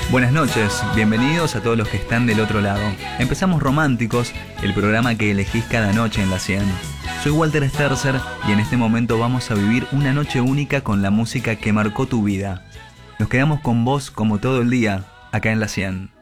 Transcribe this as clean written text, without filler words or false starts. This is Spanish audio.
Buenas noches, bienvenidos a todos los que están del otro lado. Empezamos Románticos, el programa que elegís cada noche en la 100. Soy Walter Sterzer y en este momento vamos a vivir una noche única con la música que marcó tu vida. Nos quedamos con vos como todo el día, acá en la 100.